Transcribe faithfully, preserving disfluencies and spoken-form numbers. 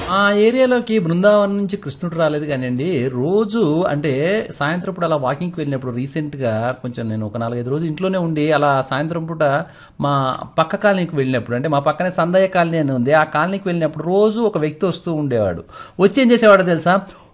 ఆ ఏరియాలోకి బృందావనం నుంచి కృష్ణుడు రాలేదు కానివ్వండి. రోజు అంటే సాయంత్రం పూట అలా వాకింగ్‌కి వెళ్ళినప్పుడు రీసెంట్‌గా కొంచెం నేను ఒక నాలుగు, ఐదు రోజులు ఇంట్లోనే ఉండి అలా సాయంత్రం పూట మా పక్క కాలనీకి వెళ్ళినప్పుడు అంటే మా పక్కనే సందయ్య కాలనీ అని ఉంది. ఆ కాలనీకి వెళ్ళినప్పుడు రోజు ఒక వ్యక్తి వస్తూ ఉండేవాడు. వచ్చి ఏం చేసేవాడో తెలుసా?